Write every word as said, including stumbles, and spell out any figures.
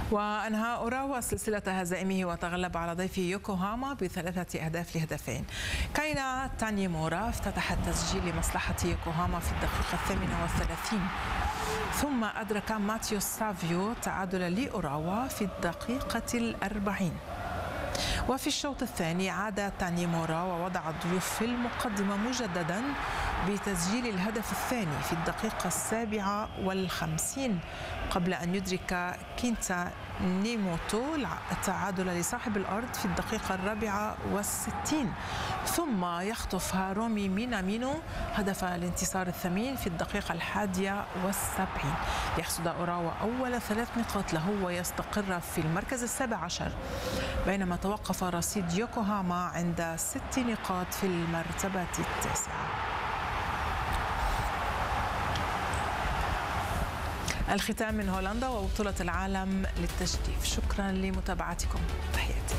وأنهى أوراوا سلسلة هزائمه وتغلب على ضيفه يوكوهاما بثلاثة أهداف لهدفين. كاينا تانيمورا افتتح التسجيل لمصلحة يوكوهاما في الدقيقة الثامنة والثلاثين، ثم أدرك ماتيو سافيو تعادل لأوراوا في الدقيقة الأربعين. وفي الشوط الثاني عاد تانيمورا ووضع الضيوف في المقدمة مجددا بتسجيل الهدف الثاني في الدقيقة السابعة والخمسين، قبل أن يدرك كينتا نيموتو التعادل لصاحب الأرض في الدقيقة الرابعة والستين، ثم يخطف هارومي مينامينو هدف الانتصار الثمين في الدقيقة الحادية والسبعين ليحصد أوراوا أول ثلاث نقاط له ويستقر في المركز السابع عشر، بينما توقف رصيد يوكوهاما عند ست نقاط في المرتبة التاسعة. الختام من هولندا وبطولة العالم للتجديف. شكرا لمتابعتكم، تحياتي.